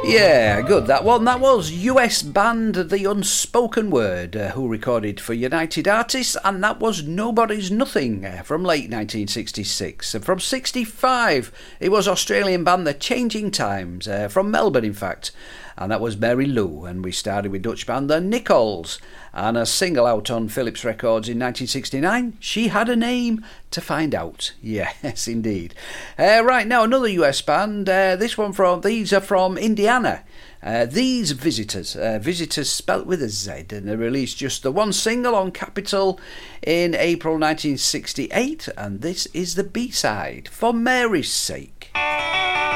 Yeah, good that one. That was US band The Unspoken Word, who recorded for United Artists, and that was Nobody's Nothing from late 1966. From 65, it was Australian band The Changing Times, from Melbourne in fact, and that was Mary Lou. And we started with Dutch band The Nichols, and a single out on Philips Records in 1969, She Had a Name to Find Out. Yes, indeed. Right, now another US band. These are from Indiana. These Visitors, Visitors spelt with a Z, and they released just the one single on Capitol in April 1968, and this is the B-side, For Mary's Sake.